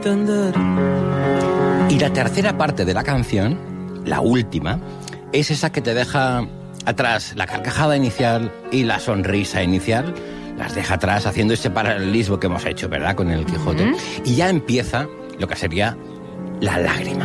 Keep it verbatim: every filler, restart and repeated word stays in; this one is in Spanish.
Y la tercera parte de la canción, la última, es esa que te deja atrás la carcajada inicial y la sonrisa inicial, las deja atrás haciendo ese paralelismo que hemos hecho, ¿verdad?, con el Quijote. Uh-huh. Y ya empieza lo que sería la lágrima.